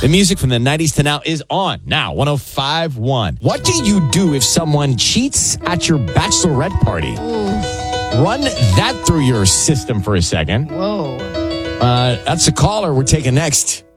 The music from the 90s to now is on. Now, 105.1. What do you do if someone cheats at your bachelorette party? Run that through your system for a second. Whoa. That's the caller we're taking next.